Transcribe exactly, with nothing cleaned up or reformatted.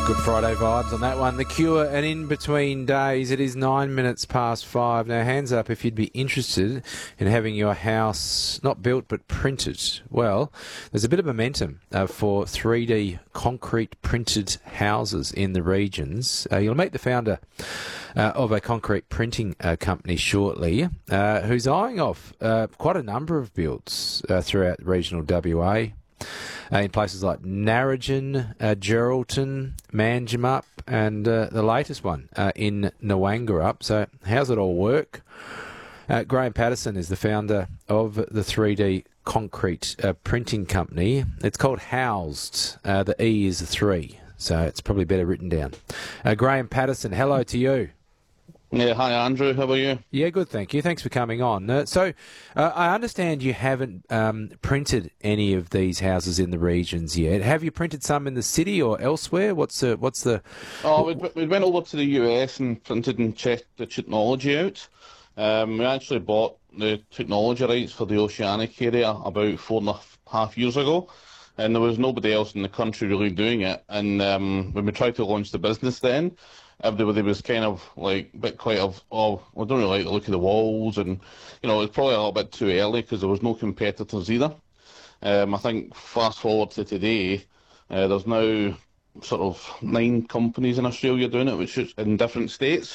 Good Friday vibes on that one. The Cure, and in between days, it is nine minutes past five. Now, hands up if you'd be interested in having your house not built but printed. Well, there's a bit of momentum uh, for three D concrete printed houses in the regions. Uh, you'll meet the founder uh, of a concrete printing uh, company shortly, uh, who's eyeing off uh, quite a number of builds uh, throughout regional W A. Uh, in places like Narrogin, uh, Geraldton, Manjimup, and uh, the latest one uh, in Nwangerup. So how's it all work? Uh, Graham Patterson is the founder of the three D concrete uh, printing company. It's called Housed. Uh, the E is a three, so it's probably better written down. Uh, Graham Patterson, hello to you. Yeah, hi Andrew, how are you? Yeah, good, thank you. Thanks for coming on. Uh, so, uh, I understand you haven't um, printed any of these houses in the regions yet. Have you printed some in the city or elsewhere? What's the what's the? Oh, we, we went over to the U S and printed and checked the technology out. Um, we actually bought the technology rights for the Oceanic area about four and a half years ago, and there was nobody else in the country really doing it. And um, when we tried to launch the business then, everybody was kind of like a bit quite of, oh, I don't really like the look of the walls, and you know, it was probably a little bit too early because there was no competitors either. Um, I think fast forward to today, uh, there's now sort of nine companies in Australia doing it, which is in different states.